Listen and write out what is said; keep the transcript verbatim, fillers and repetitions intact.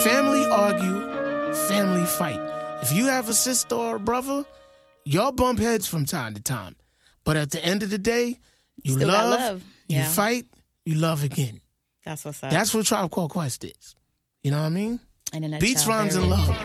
family argue, family fight. If you have a sister or a brother, y'all bump heads from time to time. But at the end of the day, you Still got love, love. you Yeah. fight, you love again. That's what's up. That's what Tribe Called Quest is. You know what I mean? In a nutshell, Beats, rhymes, very and real. love.